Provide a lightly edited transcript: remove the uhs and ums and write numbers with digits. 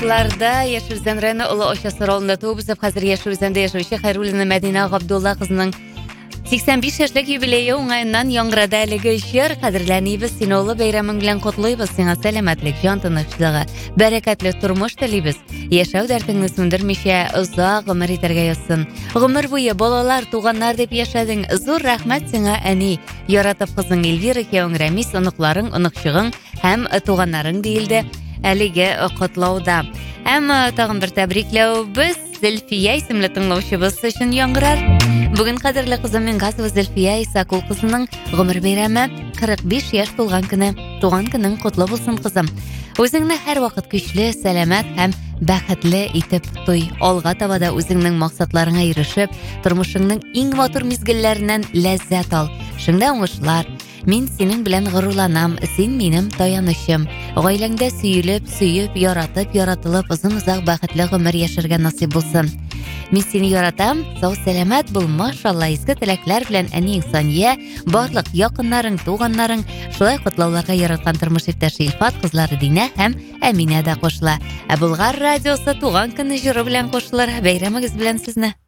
Аңлаучыларда Яшүрзән районы Улы Оша сорауында туып үсеп, хәзер Яшүрзәндә яшәүче Хәйруллина Мәдинә Габдулла кызының 85 яшьлек юбилее уңаеннан яңгырады әлеге җыр. Кадерләнибез, сине улы бәйрәмең белән котлыйбыз. Сиңа сәламәтлек, җан тынычлыгы, бәрәкәтле тормыш телибез. Яшәү дәртеңне сүндермичә озак гомер итәргә язсын. Гомер буе балалар, туганнар дип яшәдең. Зур рәхмәт сиңа, әни. Яратып кызың Эльвира, кияүң Рәмис, оныкларың, оныкчыгың һәм туганнарың диелде әлеге котлауда. Һәм тагын бер тәбрикләү без Зөлфия исемле тыңлаучыбыз өчен яңгырар. Бүген кадерле кызым Мингазова Зөлфия Исакул кызының гомер бәйрәме 45 яшь тулган көне. Туган көнең котлы булсын, кызым. Үзеңне һәр вакыт көчле, сәламәт һәм бәхетле итеп туй. Алга таба да үзеңнең максатларыңа ирешеп, тормышыңның иң матур мизгелләреннән ләззәт ал. Шунда уңышлар. Мин синең белән горурланам, син минем таянычым. Гаиләңдә сөелеп, сөеп, яратып, яратылып, озын-озак бәхетле гомер яшәргә насыйп булсын. Мин сине яратам, сау сәламәт бул, машалла, изге теләкләр белән әниең Сания, барлык якыннарың, туганнарың, шулай котлауларга яраткан тормыш иптәше Илфат, кызлары Динә һәм Әминә дә кушыла. Булгар радиосы туган көне җыры белән кушылыр. Бәйрәмегез белән сезне.